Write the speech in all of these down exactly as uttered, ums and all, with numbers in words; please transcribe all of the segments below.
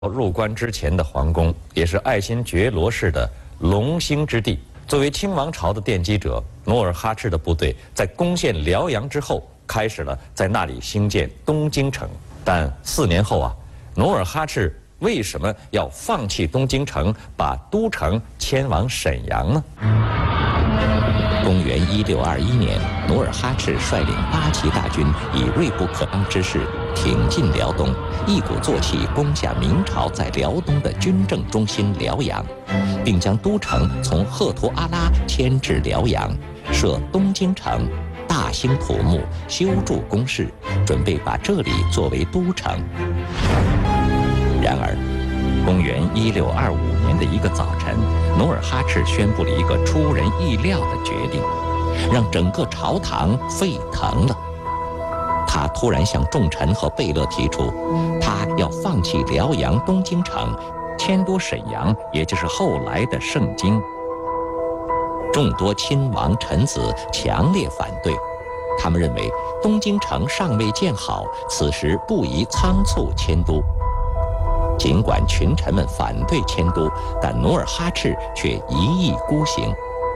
入关之前的皇宫，也是爱新觉罗氏的龙兴之地。作为清王朝的奠基者，努尔哈赤的部队在攻陷辽阳之后，开始了在那里兴建东京城。但四年后啊，努尔哈赤为什么要放弃东京城，把都城迁往沈阳呢？ 公元一六二一年，努尔哈赤率领八旗大军，以锐不可当之势挺进辽东，一鼓作气攻下明朝在辽东的军政中心辽阳，并将都城从赫图阿拉迁至辽阳，设东京城，大兴土木，修筑工事，准备把这里作为都城。然而，公元一六二五年的一个早晨，努尔哈赤宣布了一个出人意料的决定，让整个朝堂沸腾了。他突然向重臣和贝勒提出，他要放弃辽阳东京城，迁都沈阳，也就是后来的盛京。众多亲王臣子强烈反对，他们认为东京城尚未建好，此时不宜仓促迁都。尽管群臣们反对迁都，但努尔哈赤却一意孤行。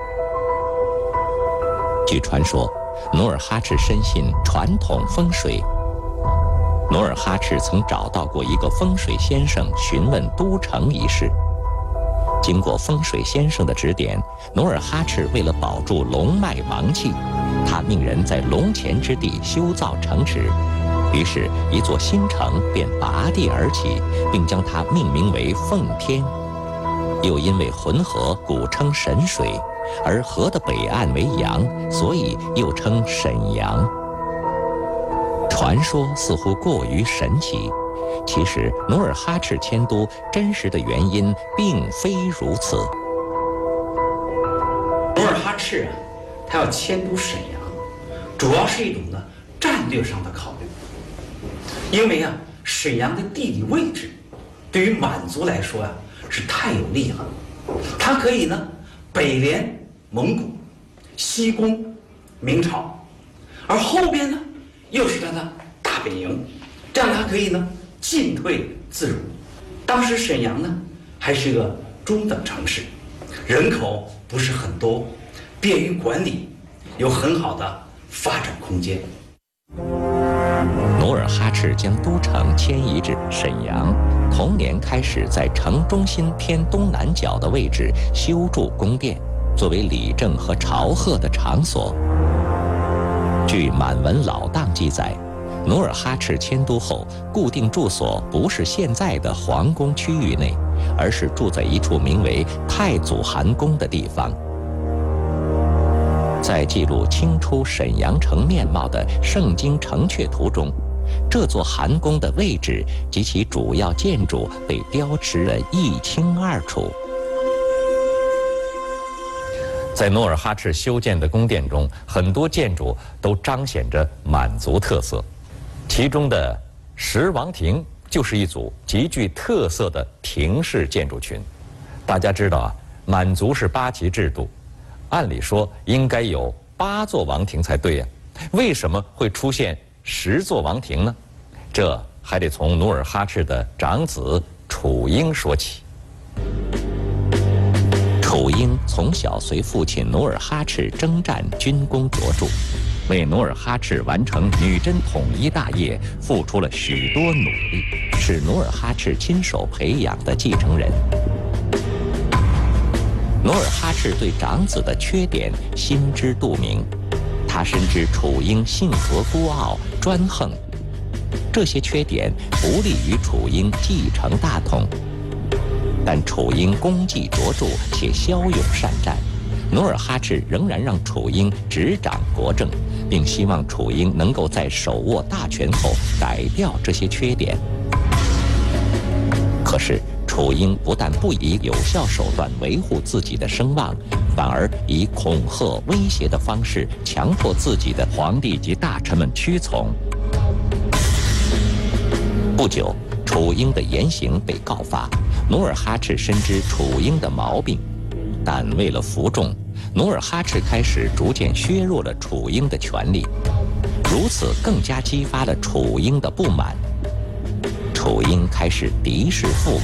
据传说，努尔哈赤深信传统风水。努尔哈赤曾找到过一个风水先生询问都城一事。经过风水先生的指点，努尔哈赤为了保住龙脉王气，他命人在龙前之地修造城池。于是，一座新城便拔地而起，并将它命名为奉天。又因为浑河古称沈水，而河的北岸为阳，所以又称沈阳。传说似乎过于神奇，其实努尔哈赤迁都真实的原因并非如此。 努尔哈赤啊，他要迁都沈阳，主要是一种呢战略上的考虑。因为啊，沈阳的地理位置对于满族来说啊是太有利了，它可以呢北连蒙古，西攻明朝，而后边呢又是它的大本营，这样它可以呢进退自如。当时沈阳呢还是个中等城市，人口不是很多，便于管理，有很好的发展空间。 努尔哈赤将都城迁移至沈阳，同年开始在城中心偏东南角的位置修筑宫殿，作为理政和朝贺的场所。据满文老档记载，努尔哈赤迁都后，固定住所不是现在的皇宫区域内，而是住在一处名为太祖汗宫的地方。在记录清初沈阳城面貌的《盛京城阙图》中，这座汗宫的位置及其主要建筑被标识得一清二楚。 在努尔哈赤修建的宫殿中，很多建筑都彰显着满族特色，其中的十王亭就是一组极具特色的亭式建筑群。大家知道啊，满族是八旗制度，按理说应该有八座王庭才对呀，为什么会出现十座王庭呢？这还得从努尔哈赤的长子楚英说起。 楚英从小随父亲努尔哈赤征战，军功卓著，为努尔哈赤完成女真统一大业付出了许多努力，是努尔哈赤亲手培养的继承人。努尔哈赤对长子的缺点心知肚明，他深知楚英性格孤傲专横，这些缺点不利于楚英继承大统。但楚英功绩卓著且骁勇善战，努尔哈赤仍然让楚英执掌国政，并希望楚英能够在手握大权后改掉这些缺点。可是楚英不但不以有效手段维护自己的声望，反而以恐吓威胁的方式强迫自己的皇帝及大臣们屈从。不久，楚英的言行被告发，努尔哈赤深知楚英的毛病，但为了服众，努尔哈赤开始逐渐削弱了楚英的权力，如此更加激发了楚英的不满。楚楚英开始敌视父